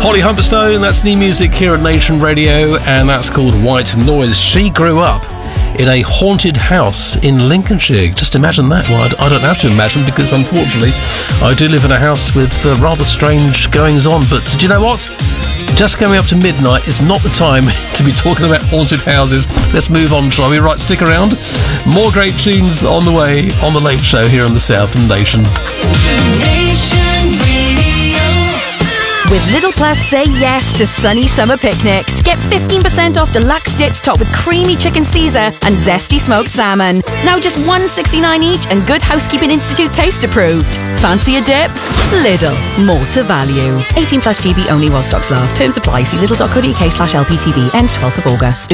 Holly Humberstone, that's new music here at Nation Radio, and that's called White Noise. She grew up in a haunted house in Lincolnshire. Just imagine that. Well, I don't have to imagine, because unfortunately I do live in a house with rather strange goings on. But do you know what? Just coming up to midnight is not the time to be talking about haunted houses. Let's move on, shall we? Right, stick around. More great tunes on the way on The Late Show here on the Southern Nation. With Lidl Plus, say yes to sunny summer picnics. Get 15% off deluxe dips topped with creamy chicken Caesar and zesty smoked salmon. Now just $1.69 each and Good Housekeeping Institute taste approved. Fancy a dip? Lidl. More to value. 18 plus GB only while stocks last. Terms apply. See lidl.co.uk/LPTV. Ends 12th of August.